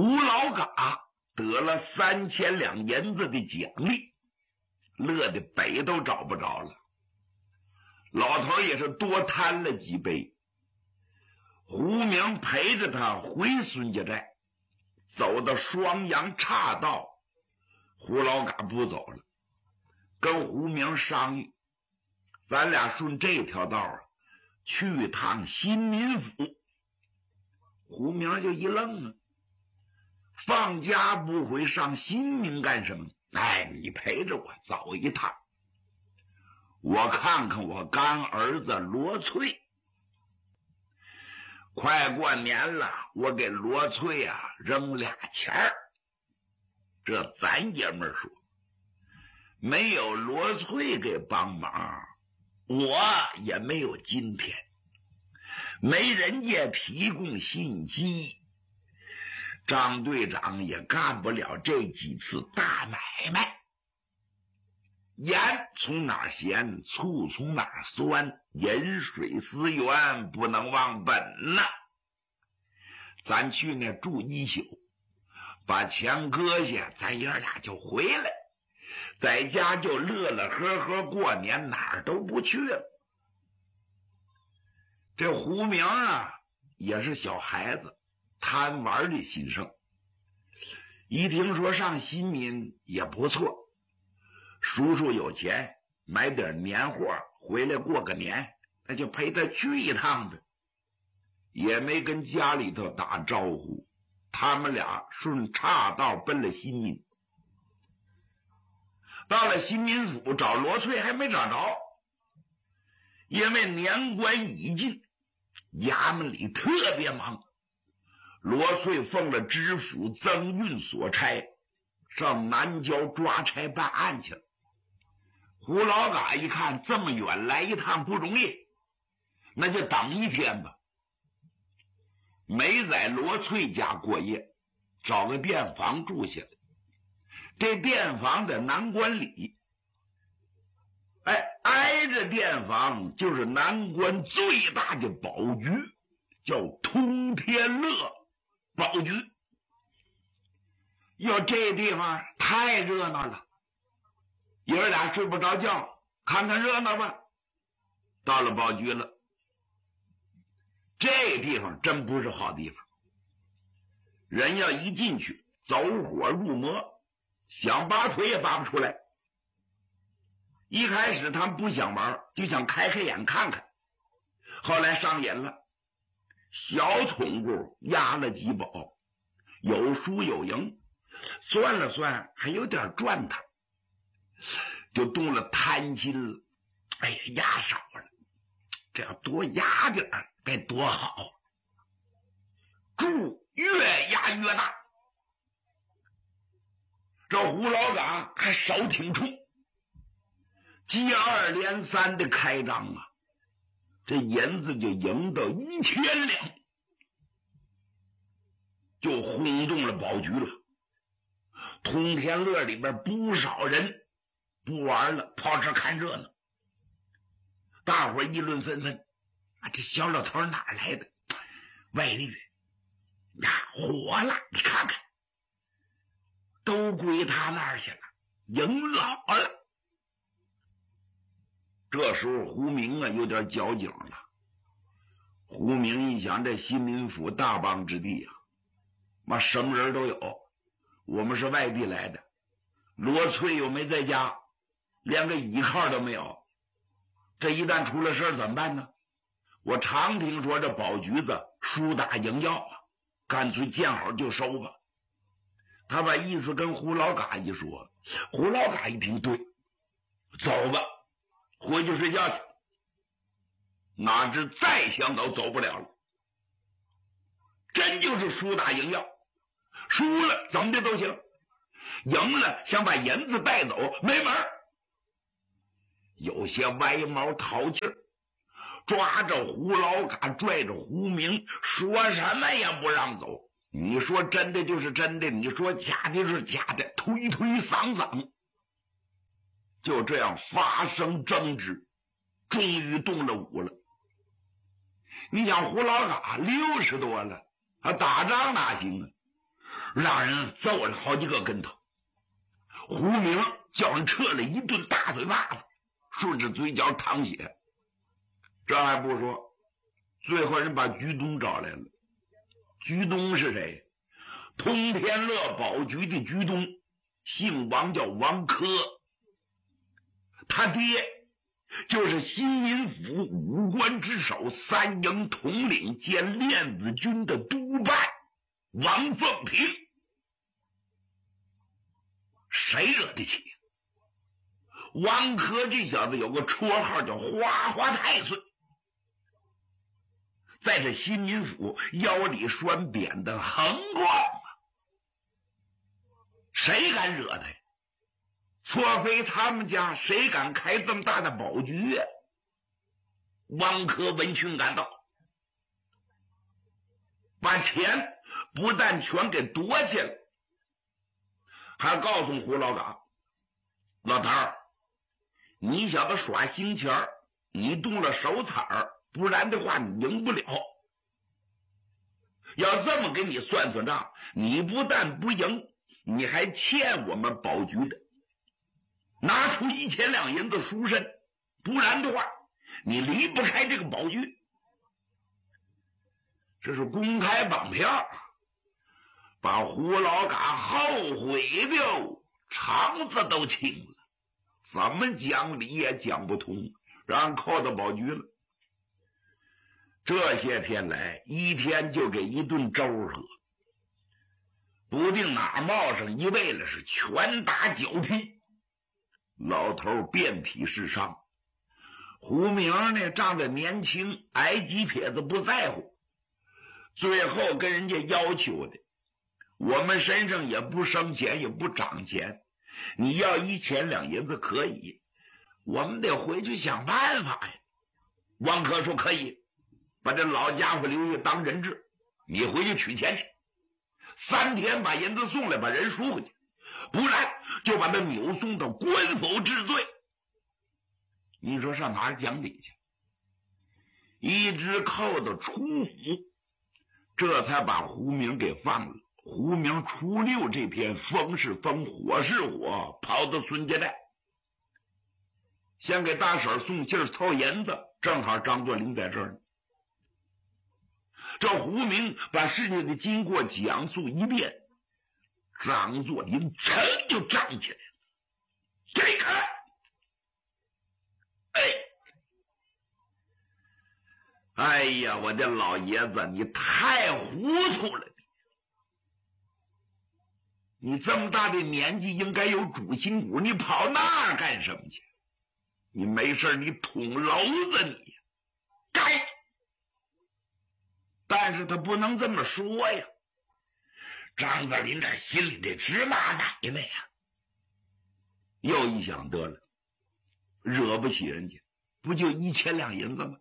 胡老嘎得了3000两银子的奖励，乐得北都找不着了。老头也是多贪了几杯。胡明陪着他回孙家寨，走到双阳岔道，胡老嘎不走了，跟胡明商议，咱俩顺这条道啊，去趟新民府。胡明就一愣了，放假不回上新民干什么？哎，你陪着我走一趟，我看看我干儿子罗翠。快过年了，我给罗翠啊扔俩钱儿。这咱爷们儿说，没有罗翠给帮忙，我也没有今天。没人家提供信息，张队长也干不了这几次大买卖。盐从哪儿咸，醋从哪儿酸，饮水思源，不能忘本呐。咱去那住一宿，把钱搁下，咱爷俩就回来，在家就乐乐呵呵过年，哪儿都不去了。这胡明啊也是小孩子，贪玩的心盛，一听说上新民也不错，叔叔有钱，买点年货回来过个年，那就陪他去一趟呗，也没跟家里头打招呼。他们俩顺岔道奔了新民。到了新民府，找罗翠还没找着，因为年关已近，衙门里特别忙。罗翠奉了知府曾运所差，上南郊抓差办案去了。胡老嘎一看这么远来一趟不容易，那就等一天吧。没在罗翠家过夜，找个便房住下来。这便房在南关里，挨着便房就是南关最大的宝局，叫通天乐宝局。哟，这地方太热闹了，爷儿俩睡不着觉，看看热闹吧。到了宝局了，这地方真不是好地方，人要一进去走火入魔，想拔腿也拔不出来。一开始他们不想玩，就想开开眼看看，后来上瘾了。小统顾押了几宝，有输有赢，算了算还有点赚头，就动了贪心了。哎呀，押少了，这要多押点该多好，注越押越大。这胡老嘎还手挺冲，接二连三的开张啊，这银子就赢到1000两，就轰动了宝局了。通天乐里边不少人不玩了，跑这看热闹。大伙议论纷纷，这小老头哪来的？外力呀，火了！你看看，都归他那儿去了，赢老了。这时候胡明啊有点矫情了。胡明一想，这新民府大邦之地啊，妈什么人都有，我们是外地来的，罗翠又没在家，连个依靠都没有，这一旦出了事怎么办呢？我常听说这宝局子输打赢要啊，干脆见好就收吧。他把意思跟胡老嘎一说，胡老嘎一听，对，走吧，回去睡觉去。哪知再想走走不了了，真就是输打赢要，输了怎么的都行，赢了想把银子带走没门儿。有些歪毛淘气儿，抓着胡老嘎，拽着胡明，说什么也不让走。你说真的就是真的，你说假的是假的，推推搡搡，就这样发生争执，终于动了武了。你想胡老嘎60多了，他打仗哪行啊？ 让人揍了好几个跟头。胡明叫人撤了一顿大嘴巴子，顺着嘴角淌血。这还不说，最后人把居东找来了。居东是谁？通天乐保局的居东，姓王，叫王珂。他爹就是新民府五官之首、三营统领兼链子军的督办王凤平。谁惹得起？王珂这小子有个绰号叫花花太岁，在这新民府腰里拴扁的横光啊，谁敢惹他呀？错非他们家谁敢开这么大的保局呀？王珂闻讯赶到，把钱不但全给夺去了，还告诉胡老嘎：老头儿，你小子耍心钱儿，你动了手彩儿，不然的话你赢不了。要这么给你算算账，你不但不赢，你还欠我们保局的。拿出1000两银子赎身，不然的话你离不开这个保局。这是公开绑票，把胡老嘎后悔的肠子都青了，怎么讲理也讲不通，让人扣到保局了。这些天来，一天就给一顿粥喝，不定哪冒上一位了，是拳打脚踢，老头遍体是伤。胡明呢，仗着年轻，挨几撇子不在乎，最后跟人家要求的，我们身上也不生钱，也不长钱，你要1000两银子可以，我们得回去想办法呀。王珂说可以，把这老家伙留下当人质，你回去取钱去，3天把银子送来，把人赎回去，不然就把他扭送到官府治罪。你说上哪儿讲理去？一直扣到初5，这才把胡明给放了。胡明初6这天风是风，火是火，跑到孙家寨，先给大婶送信凑银子，正好张作霖在这儿呢。这胡明把事情的经过讲述一遍，张作霖噌就站起来了，这个哎呀，我的老爷子，你太糊涂了！你这么大的年纪应该有主心骨，你跑那儿干什么去？你没事你捅娄子你该！但是他不能这么说呀，张作霖这心里得直骂奶奶呀。又一想，得了，惹不起人家，不就1000两银子吗？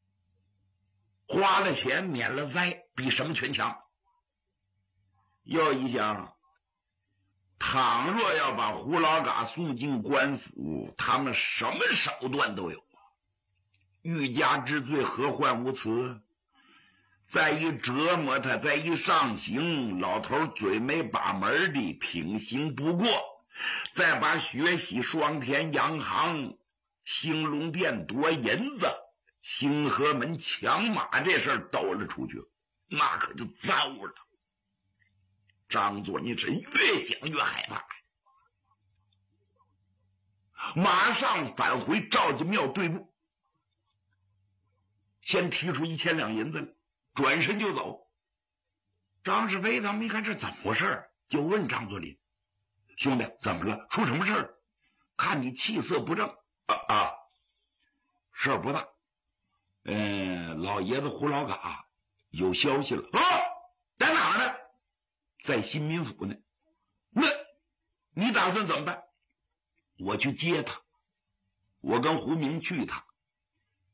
花了钱免了灾，比什么全强。又一想，倘若要把胡老嘎送进官府，他们什么手段都有啊！欲加之罪，何患无辞？再一折磨他，再一上刑，老头嘴没把门的，品行不过，再把学习双田洋行、兴隆殿夺银子、清河门抢马这事儿抖了出去，那可就糟了。张作霖是越想越害怕，马上返回赵家庙队部，先提出1000两银子来，转身就走。张世飞他们一看这怎么回事，就问张作霖：兄弟，怎么了？出什么事了？看你气色不正。事儿不大。老爷子胡老嘎有消息了啊，在哪儿呢？在新民府呢。那你打算怎么办？我去接他，我跟胡明去一趟，